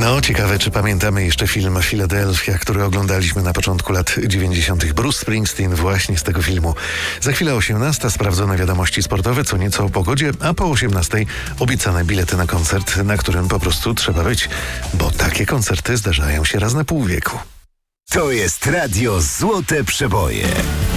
No, ciekawe, czy pamiętamy jeszcze film Philadelphia, który oglądaliśmy na początku lat 90. Bruce Springsteen właśnie z tego filmu. Za chwilę 18, sprawdzone wiadomości sportowe, co nieco o pogodzie, a po 18 obiecane bilety na koncert, na którym po prostu trzeba być, bo takie koncerty zdarzają się raz na pół wieku. To jest Radio Złote Przeboje.